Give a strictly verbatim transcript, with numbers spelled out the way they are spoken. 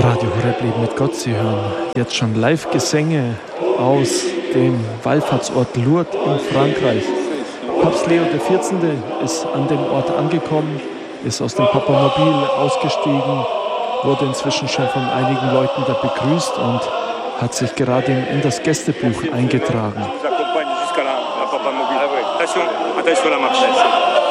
Radio Horeb Leben mit Gott. Sie hören jetzt schon Live-Gesänge aus dem Wallfahrtsort Lourdes in Frankreich. Papst Leo der vierzehnte. ist an dem Ort angekommen, ist aus dem Papamobil ausgestiegen, wurde inzwischen schon von einigen Leuten da begrüßt und hat sich gerade in das Gästebuch eingetragen. Attention, attention la marche.